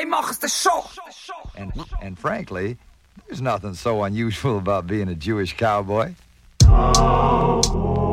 machst de show. And frankly, there's nothing so unusual about being a Jewish cowboy. Cowboy.